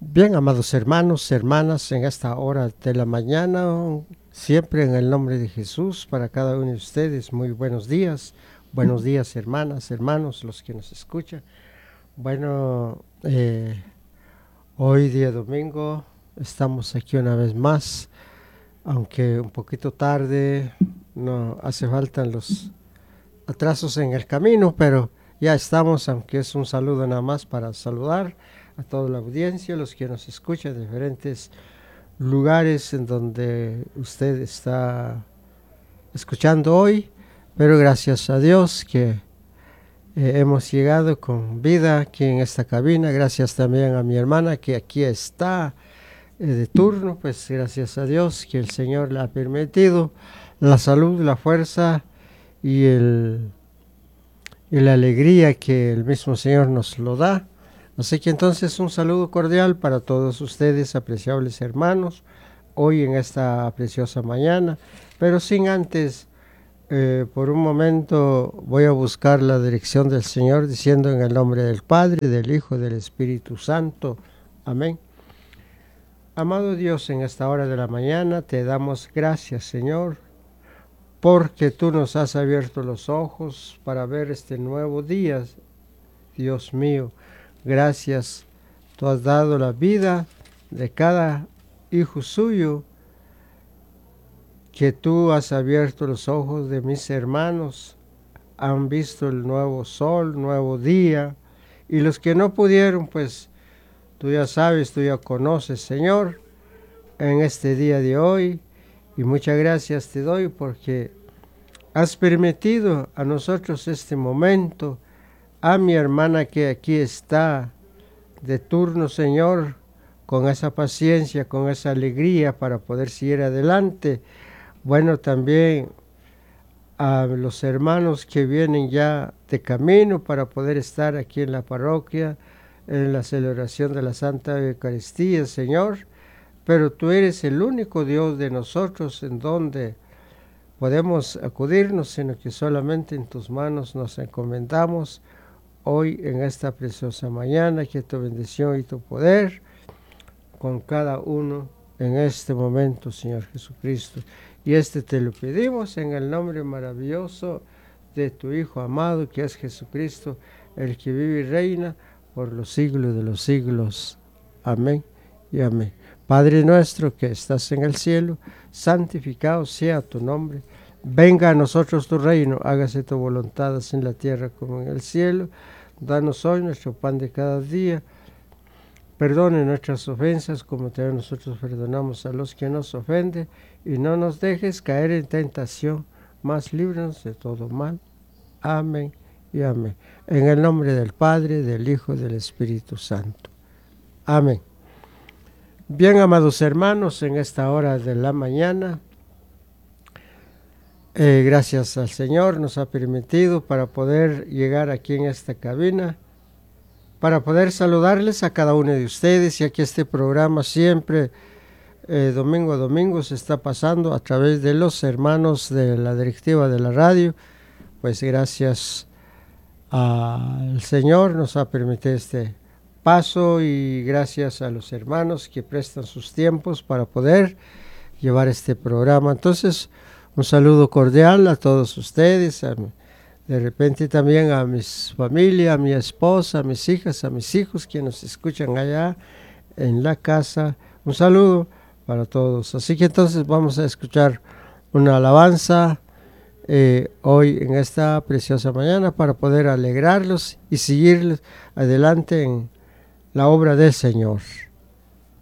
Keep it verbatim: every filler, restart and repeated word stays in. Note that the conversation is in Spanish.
Bien, amados hermanos, hermanas, en esta hora de la mañana, siempre en el nombre de Jesús, para cada uno de ustedes, muy buenos días. Buenos días, hermanas, hermanos, los que nos escuchan. Bueno, eh, hoy día domingo estamos aquí una vez más, aunque un poquito tarde, no hace falta los atrasos en el camino, pero ya estamos, aunque es un saludo nada más para saludar a toda la audiencia, los que nos escuchan de diferentes lugares en donde usted está escuchando hoy, pero gracias a Dios que eh, hemos llegado con vida aquí en esta cabina. Gracias también a mi hermana que aquí está eh, de turno, pues gracias a Dios que el Señor le ha permitido la salud, la fuerza y, el, y la alegría que el mismo Señor nos lo da. Así que entonces un saludo cordial para todos ustedes, apreciables hermanos, hoy en esta preciosa mañana, pero sin antes, eh, por un momento voy a buscar la dirección del Señor diciendo en el nombre del Padre, del Hijo y del Espíritu Santo. Amén. Amado Dios, en esta hora de la mañana te damos gracias, Señor, porque tú nos has abierto los ojos para ver este nuevo día, Dios mío. Gracias, tú has dado la vida de cada hijo suyo, que tú has abierto los ojos de mis hermanos, han visto el nuevo sol, nuevo día, y los que no pudieron, pues tú ya sabes, tú ya conoces, Señor, en este día de hoy, y muchas gracias te doy porque has permitido a nosotros este momento, a mi hermana que aquí está de turno, Señor, con esa paciencia, con esa alegría para poder seguir adelante. Bueno, también a los hermanos que vienen ya de camino para poder estar aquí en la parroquia, en la celebración de la Santa Eucaristía, Señor. Pero tú eres el único Dios de nosotros en donde podemos acudirnos, sino que solamente en tus manos nos encomendamos hoy en esta preciosa mañana. Que tu bendición y tu poder con cada uno en este momento, Señor Jesucristo. Y este te lo pedimos en el nombre maravilloso de tu Hijo amado, que es Jesucristo, el que vive y reina por los siglos de los siglos. Amén y amén. Padre nuestro que estás en el cielo, santificado sea tu nombre. Venga a nosotros tu reino, hágase tu voluntad así en la tierra como en el cielo. Danos hoy nuestro pan de cada día. Perdone nuestras ofensas como también nosotros perdonamos a los que nos ofenden. Y no nos dejes caer en tentación, mas líbranos de todo mal. Amén y amén. En el nombre del Padre, del Hijo y del Espíritu Santo. Amén. Bien, amados hermanos, en esta hora de la mañana, eh, gracias al Señor nos ha permitido para poder llegar aquí en esta cabina, para poder saludarles a cada uno de ustedes, ya que este programa siempre, eh, domingo a domingo, se está pasando a través de los hermanos de la directiva de la radio. Pues gracias al Señor nos ha permitido este paso y gracias a los hermanos que prestan sus tiempos para poder llevar este programa. Entonces, un saludo cordial a todos ustedes, a, de repente también a mi familia, a mi esposa, a mis hijas, a mis hijos que nos escuchan allá en la casa. Un saludo para todos. Así que entonces vamos a escuchar una alabanza eh, hoy en esta preciosa mañana para poder alegrarlos y seguirles adelante en la obra del Señor.